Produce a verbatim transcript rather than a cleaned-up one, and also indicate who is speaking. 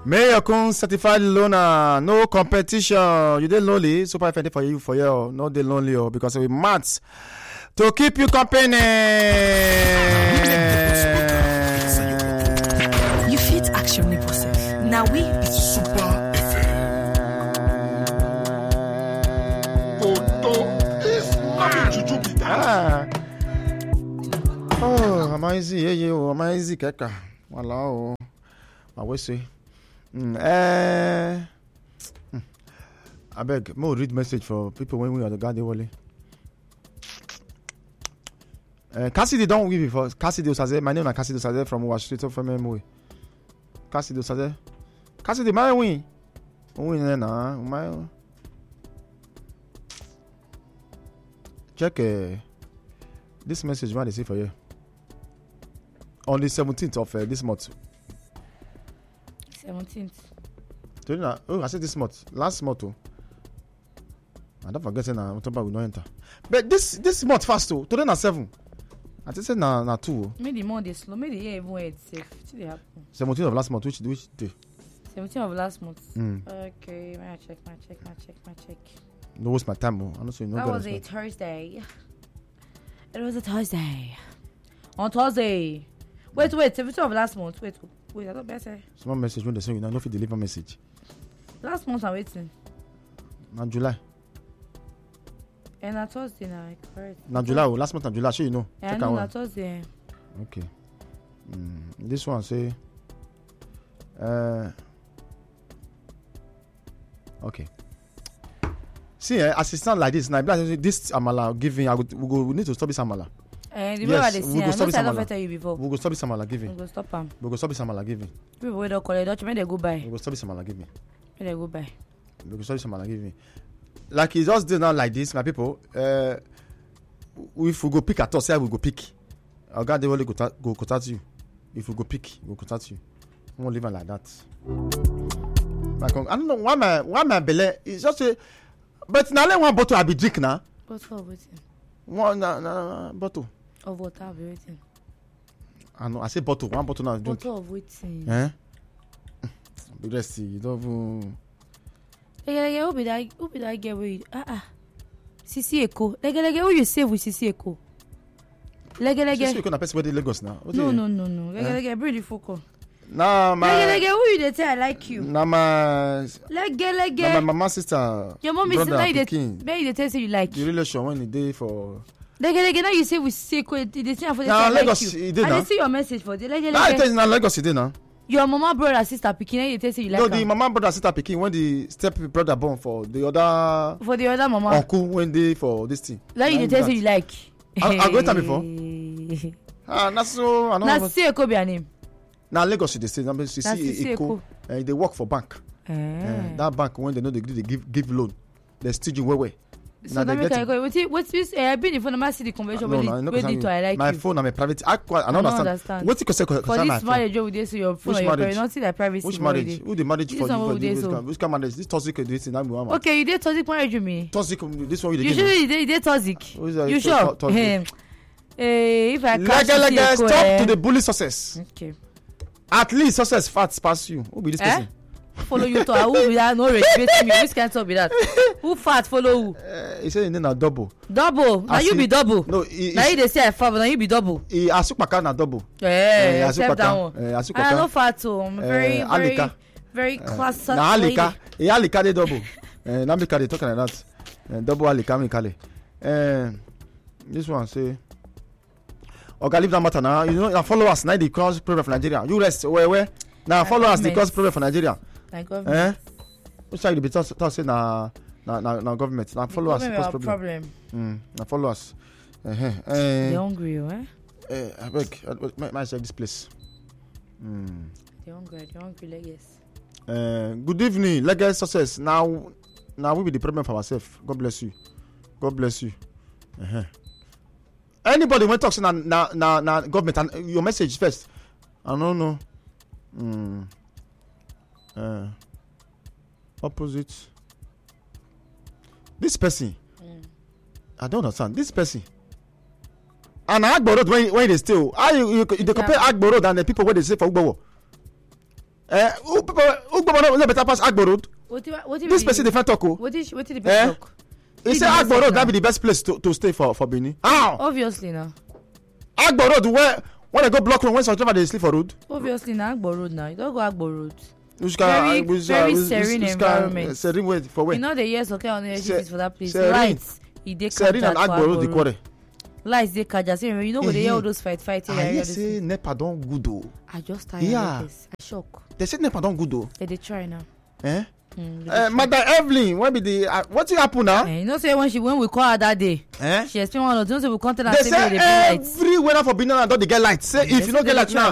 Speaker 1: Mayor Kun certified loaner, no competition. You dey lonely, super effective for you for you. Not dey lonely oh, because we mats to keep you company.
Speaker 2: You fit action me process. Now we
Speaker 3: Super F M. Toto is mad. Juju be that.
Speaker 1: Ah. Oh, am I easy? Yeah, yeah, oh, am I easy? Keka. Wala oh. I will say. Mm, eh. Mm. I beg, more read message for people when we are the guard wally. Uh, Cassidy don't we before. Cassidy Osaze. My name is Cassidy Osaze from Washington from M W. Cassidy Osaze. Cassidy, my win. Win na my. Check uh, this message. What they say for you on the seventeenth of uh, this month.
Speaker 4: seventeenth.
Speaker 1: Oh, I said this month. Last month. Oh. I don't forget now. October will not enter. But this this month fast too. Today na seven. I just said na na two.
Speaker 4: Maybe the month is slow. Maybe the year even where it's safe. What did happen?
Speaker 1: seventeenth of last month. Which which day?
Speaker 4: seventeenth of last month.
Speaker 1: Mm.
Speaker 4: Okay, my check, my check, my check, my check.
Speaker 1: No waste my time. Oh. I don't say no.
Speaker 4: That was a Thursday. It was a Thursday. On Thursday. Wait, wait. seventeenth of last month. Wait, wait. I don't better.
Speaker 1: Small message when they say you know, no fit deliver message.
Speaker 4: Last month I'm waiting.
Speaker 1: Na July.
Speaker 4: And I Thursday now, correct.
Speaker 1: Na July. Oh, last month na July. Sure you know.
Speaker 4: Yeah, I know na Thursday.
Speaker 1: Okay. Mm. This one say. Uh. Okay. See, eh, assistant like this now. This amala giving, I would, we, go, we need to stop this amala.
Speaker 4: And the
Speaker 1: Yes,
Speaker 4: way
Speaker 1: we
Speaker 4: they
Speaker 1: go
Speaker 4: see,
Speaker 1: stop
Speaker 4: I
Speaker 1: this
Speaker 4: know I
Speaker 1: amala.
Speaker 4: don't tell you before.
Speaker 1: We go stop this amala giving.
Speaker 4: We go stop them.
Speaker 1: We go stop this amala giving.
Speaker 4: People wey don't call it Dutch, when they go by,
Speaker 1: We go stop this amala giving.
Speaker 4: when they go by.
Speaker 1: We go stop this amala giving. Like he just did now like this, my people. Uh, if we go pick at us, say we go pick. Our God, they will go ta- go contact you. If we go pick, we go contact you. We won't leave it like that. Like, I don't know why my why my belly is just a. But now let one bottle I be drink now.
Speaker 4: Bottle of waiting.
Speaker 1: One na, na, bottle.
Speaker 4: Of water I'll be waiting.
Speaker 1: I know. I say bottle. One bottle now drink.
Speaker 4: Bottle of waiting.
Speaker 1: Eh? But let's see. You don't even.
Speaker 4: Lege lege, who be that? Who be that girl? Where you? Ah ah. Sisi Eko. Lege lege, who you save with Sisi Eko? Lege
Speaker 1: Lege.
Speaker 4: lege.
Speaker 1: You can person where they Lagos now. What
Speaker 4: No
Speaker 1: they-
Speaker 4: no no no. Lege
Speaker 1: Eh?
Speaker 4: lege, bring the focus.
Speaker 1: Nah, my.
Speaker 4: Lege lege, who you dey tell I like you?
Speaker 1: Nah, my.
Speaker 4: Lege
Speaker 1: Nah, my
Speaker 4: lege.
Speaker 1: mama sister.
Speaker 4: Your mom is
Speaker 1: brother,
Speaker 4: now you dey
Speaker 1: pikin.
Speaker 4: now you dey tell say you like.
Speaker 1: The relation when the day for.
Speaker 4: Lege lege, now you say with Sisi Eko. They say for the
Speaker 1: Nah,
Speaker 4: I like
Speaker 1: Lagos,
Speaker 4: you.
Speaker 1: e dey
Speaker 4: I
Speaker 1: now.
Speaker 4: dey see your message for the lege
Speaker 1: Nah, I tell
Speaker 4: lege.
Speaker 1: you now Lagos today now.
Speaker 4: Your mama brother sister pikin, now you dey say you
Speaker 1: No,
Speaker 4: like
Speaker 1: the
Speaker 4: am.
Speaker 1: mama brother sister pikin when the step brother born for the other
Speaker 4: For the other mama.
Speaker 1: uncle when they for this thing.
Speaker 4: Now you dey tell say you like.
Speaker 1: I- I go tell before. Ah, that's so. I
Speaker 4: Na
Speaker 1: know.
Speaker 4: Sisi Eko be her name.
Speaker 1: Now Lagos they say. Now
Speaker 4: Na
Speaker 1: see
Speaker 4: Sisi
Speaker 1: Eko.
Speaker 4: Eko.
Speaker 1: Uh, they work for bank.
Speaker 4: Eh.
Speaker 1: Uh, that bank when they know they, they give give loan, they still well well.
Speaker 4: So that make I go. Wait, wait, wait. I been in front of my city convention.
Speaker 1: No,
Speaker 4: Wait,
Speaker 1: no, I no
Speaker 4: wait,
Speaker 1: concern
Speaker 4: to I
Speaker 1: you.
Speaker 4: like
Speaker 1: My
Speaker 4: you.
Speaker 1: phone, I'm a private. I, quite, I
Speaker 4: I
Speaker 1: don't
Speaker 4: don't
Speaker 1: understand.
Speaker 4: understand.
Speaker 1: What's the concern?
Speaker 4: For
Speaker 1: concern my
Speaker 4: this
Speaker 1: phone?
Speaker 4: marriage, we dey say your phone
Speaker 1: Which
Speaker 4: or your
Speaker 1: marriage?
Speaker 4: parents. Not see that privacy.
Speaker 1: Which
Speaker 4: for
Speaker 1: marriage?
Speaker 4: you
Speaker 1: Who the marriage
Speaker 4: This
Speaker 1: for?
Speaker 4: one
Speaker 1: You,
Speaker 4: we
Speaker 1: for
Speaker 4: dey
Speaker 1: this
Speaker 4: so.
Speaker 1: kind- which kind of marriage? This toxic this now we want.
Speaker 4: Okay, you did toxic marriage with me.
Speaker 1: Toxic. This one you
Speaker 4: You
Speaker 1: dey
Speaker 4: sure
Speaker 1: give me.
Speaker 4: you did you did toxic?
Speaker 1: Who is that?
Speaker 4: You
Speaker 1: To-
Speaker 4: sure?
Speaker 1: to- toxic.
Speaker 4: Eh, eh, if I catch
Speaker 1: Lege,
Speaker 4: you,
Speaker 1: lege,
Speaker 4: say,
Speaker 1: stop
Speaker 4: eh.
Speaker 1: to the bully success.
Speaker 4: Okay.
Speaker 1: At least success fat pass you. Who be this
Speaker 4: Eh?
Speaker 1: person?
Speaker 4: Follow you to who be that? No respect me. Which kind of be that? Who fat follow who?
Speaker 1: Uh, he said his name na double.
Speaker 4: Double. Now
Speaker 1: I
Speaker 4: you
Speaker 1: see-
Speaker 4: be double.
Speaker 1: No, he
Speaker 4: Now you
Speaker 1: he
Speaker 4: dey say I fat, but now you be double.
Speaker 1: he asukpaka na double.
Speaker 4: Eh,
Speaker 1: Eh,
Speaker 4: accept that
Speaker 1: Asukpaka.
Speaker 4: one.
Speaker 1: Eh,
Speaker 4: I
Speaker 1: asukpaka.
Speaker 4: no fat too. I'm very,
Speaker 1: Eh,
Speaker 4: very,
Speaker 1: Alika.
Speaker 4: very class
Speaker 1: Na
Speaker 4: lady.
Speaker 1: alika. He alika dey double. Eh, na make they talking like that. Eh, double alika me kale. Eh, this one say. Oga leave that matter now. You know, na followers now they cause problem for Nigeria. You rest where where? Now followers they
Speaker 4: government.
Speaker 1: cause problem for Nigeria.
Speaker 4: Like government.
Speaker 1: Eh? Which side you be talk talk say na na na na government. Na followers
Speaker 4: Government
Speaker 1: cause
Speaker 4: have
Speaker 1: problem.
Speaker 4: problem.
Speaker 1: Mm, na followers. Eh eh.
Speaker 4: They
Speaker 1: Eh,
Speaker 4: hungry, oh, eh?
Speaker 1: eh, I beg. I might check this place. Mm.
Speaker 4: They hungry. They hungry like yes.
Speaker 1: Uh, good evening, legal success. Now, now we be the problem for ourselves. God bless you. God bless you. Uh-huh. Anybody when talks na na na na government and your message first. I don't know. Mm. Uh, opposite. This person.
Speaker 4: Mm.
Speaker 1: I don't understand. This person. And Agbo Road when when they still. How you you, you they compare Agbo Road and the people where they say for Ugbo? Eh, who people who go no better pass Agbo Road?
Speaker 4: What if, what if
Speaker 1: This
Speaker 4: the-
Speaker 1: person dey find talk o.
Speaker 4: What is what is the
Speaker 1: Eh?
Speaker 4: best talk?
Speaker 1: He
Speaker 4: Leave
Speaker 1: say
Speaker 4: the
Speaker 1: Agbo
Speaker 4: message
Speaker 1: Road
Speaker 4: now.
Speaker 1: that be the best place to to stay for for Benin. How?
Speaker 4: Obviously now.
Speaker 1: Agbo Road where when I go block road when some driver dey sleep for road.
Speaker 4: Obviously now Agbo Road now. You don't go Agbo Road.
Speaker 1: Which
Speaker 4: Very-
Speaker 1: kind- which,
Speaker 4: very
Speaker 1: which-
Speaker 4: serene
Speaker 1: which kind-
Speaker 4: environment.
Speaker 1: uh, Serene way for
Speaker 4: You
Speaker 1: where?
Speaker 4: know the years okay on the
Speaker 1: Se-
Speaker 4: edges for that place.
Speaker 1: serene.
Speaker 4: Lights. He dey
Speaker 1: Serene and
Speaker 4: captured for
Speaker 1: Agbo Road dey quarrel.
Speaker 4: Lights dey kaja. See, you know go dey hear
Speaker 1: Eh,
Speaker 4: all those fight fight.
Speaker 1: I
Speaker 4: here,
Speaker 1: hear
Speaker 4: hear
Speaker 1: say
Speaker 4: this-
Speaker 1: NEPA don good o.
Speaker 4: I just tired
Speaker 1: Yeah.
Speaker 4: of this. I shock.
Speaker 1: They say NEPA don good o.
Speaker 4: They dey try now.
Speaker 1: Eh?
Speaker 4: Mm, they dey
Speaker 1: Uh,
Speaker 4: try.
Speaker 1: Madam Evelyn, when be the uh, what happen now?
Speaker 4: Eh, you know say when she when we call her that day,
Speaker 1: Eh?
Speaker 4: she explain one of those. You know say we come tell her
Speaker 1: They
Speaker 4: say make
Speaker 1: say
Speaker 4: they bring lights.
Speaker 1: every weather for Benin don dey get light. Say
Speaker 4: They
Speaker 1: if you no
Speaker 4: say
Speaker 1: get
Speaker 4: they
Speaker 1: light
Speaker 4: try.
Speaker 1: now,